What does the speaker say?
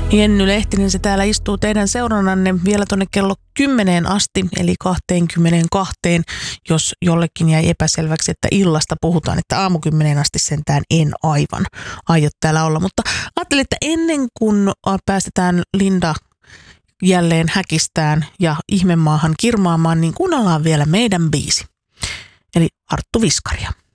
Jenny Lehtinen, se täällä istuu teidän seurannanne vielä tuonne kello 10 asti, eli 22, jos jollekin jäi epäselväksi, että illasta puhutaan, että aamu 10 asti sentään en aivan aio täällä olla. Mutta ajattelin, että ennen kuin päästetään Linda jälleen häkistään ja ihmemaahan kirmaamaan, niin kuunnellaan vielä meidän biisi, eli Arttu Viskaria.